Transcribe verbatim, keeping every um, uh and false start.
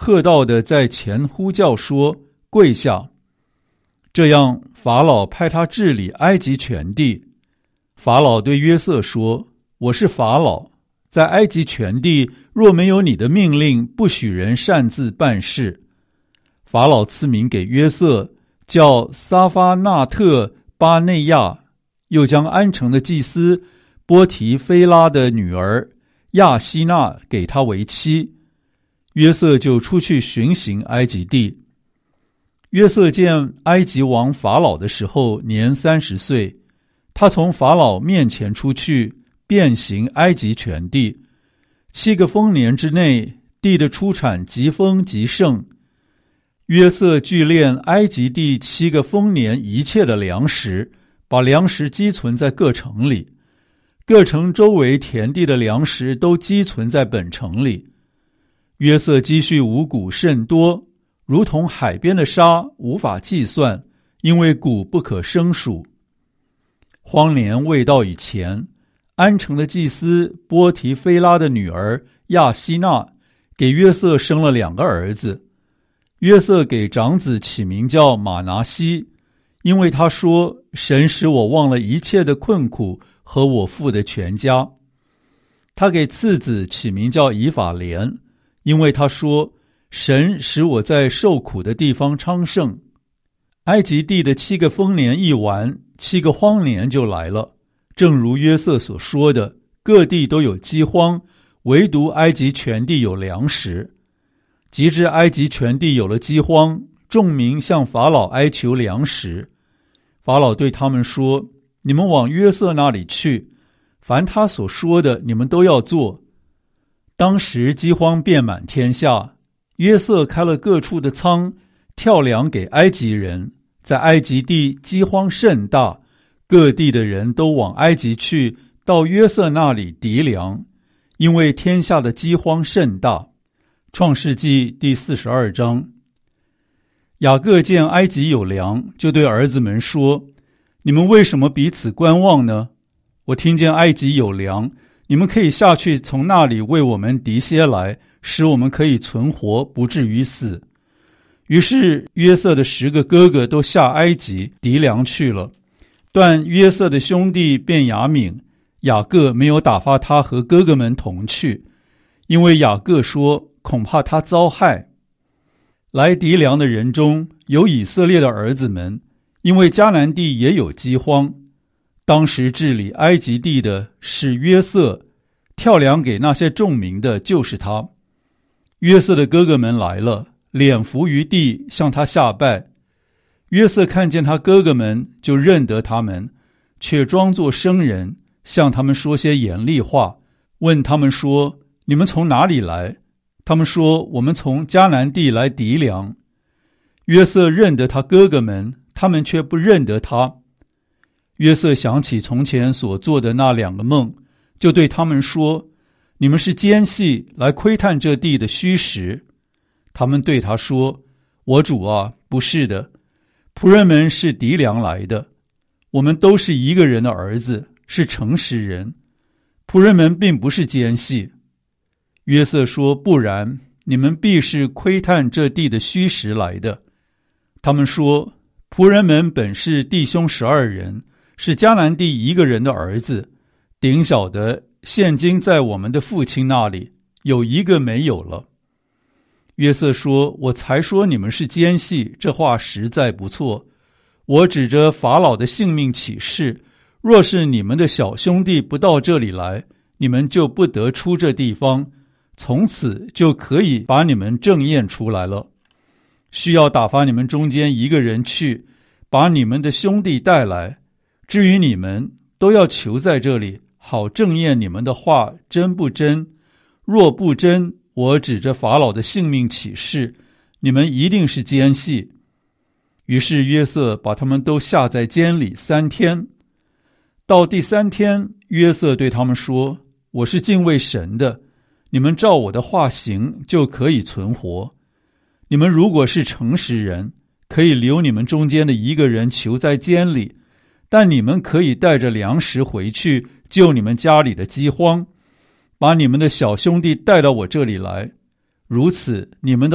喝道的在前呼叫说：跪下！这样法老派他治理埃及全地。法老对约瑟说：我是法老，在埃及全地若没有你的命令，不许人擅自办事。法老赐名给约瑟，叫撒法纳特巴内亚，又将安城的祭司波提菲拉的女儿亚希娜给他为妻。约瑟就出去巡行埃及地。约瑟见埃及王法老的时候年三十岁，他从法老面前出去，遍行埃及全地。七个丰年之内，地的出产极丰极盛。约瑟聚敛埃及地七个丰年一切的粮食，把粮食积存在各城里，各城周围田地的粮食都积存在本城里。约瑟积蓄五谷甚多，如同海边的沙，无法计算，因为谷不可胜数。荒年未到以前，安城的祭司波提菲拉的女儿亚希娜给约瑟生了两个儿子。约瑟给长子起名叫马拿西，因为他说：神使我忘了一切的困苦和我父的全家。他给次子起名叫以法莲，因为他说：神使我在受苦的地方昌盛。埃及地的七个丰年一完，七个荒年就来了，正如约瑟所说的，各地都有饥荒，唯独埃及全地有粮食。及至埃及全地有了饥荒，众民向法老哀求粮食。法老对他们说：你们往约瑟那里去，凡他所说的，你们都要做。当时饥荒遍满天下，约瑟开了各处的仓，跳粮给埃及人。在埃及地饥荒甚大，各地的人都往埃及去，到约瑟那里籴粮，因为天下的饥荒甚大。创世纪第四十二章。雅各见埃及有粮，就对儿子们说：你们为什么彼此观望呢？我听见埃及有粮，你们可以下去从那里为我们籴些来，使我们可以存活，不至于死。于是约瑟的十个哥哥都下埃及籴粮去了，但约瑟的兄弟便雅悯，雅各没有打发他和哥哥们同去，因为雅各说恐怕他遭害。来籴粮的人中有以色列的儿子们，因为迦南地也有饥荒。当时治理埃及地的是约瑟，跳粮给那些众民的就是他。约瑟的哥哥们来了，脸伏于地，向他下拜。约瑟看见他哥哥们，就认得他们，却装作生人，向他们说些严厉话，问他们说：你们从哪里来？他们说：我们从迦南地来籴粮。约瑟认得他哥哥们，他们却不认得他。约瑟想起从前所做的那两个梦，就对他们说：你们是奸细，来窥探这地的虚实。他们对他说：我主啊，不是的，仆人们是籴粮来的，我们都是一个人的儿子，是诚实人，仆人们并不是奸细。约瑟说：不然，你们必是窥探这地的虚实来的。他们说：仆人们本是弟兄十二人，是迦南地一个人的儿子，顶小的现今在我们的父亲那里，有一个没有了。约瑟说：我才说你们是奸细，这话实在不错。我指着法老的性命起誓，若是你们的小兄弟不到这里来，你们就不得出这地方，从此就可以把你们正验出来了。需要打发你们中间一个人去，把你们的兄弟带来。至于你们，都要求在这里，好正验你们的话真不真。若不真，我指着法老的性命起誓，你们一定是奸细。于是约瑟把他们都下在监里三天。到第三天，约瑟对他们说：我是敬畏神的，你们照我的话行，就可以存活。你们如果是诚实人，可以留你们中间的一个人囚在监里，但你们可以带着粮食回去，救你们家里的饥荒，把你们的小兄弟带到我这里来，如此你们的